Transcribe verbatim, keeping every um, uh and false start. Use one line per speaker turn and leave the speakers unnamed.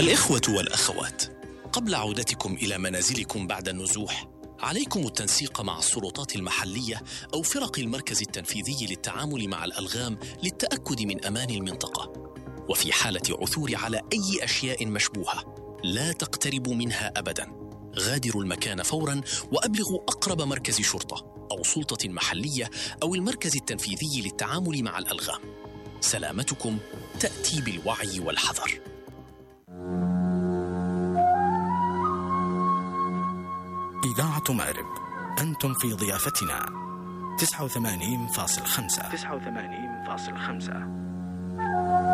الإخوة والأخوات، قبل عودتكم إلى منازلكم بعد النزوح عليكم التنسيق مع السلطات المحلية أو فرق المركز التنفيذي للتعامل مع الألغام للتأكد من أمان المنطقة. وفي حالة عثور على أي أشياء مشبوهة لا تقتربوا منها أبداً. غادروا المكان فوراً وأبلغوا أقرب مركز شرطة أو سلطة محلية أو المركز التنفيذي للتعامل مع الألغام. سلامتكم تأتي بالوعي والحذر.
إذاعة مأرب، أنتم في ضيافتنا. تسعة وثمانين فاصل خمسة.
تسعة وثمانين فاصل خمسة.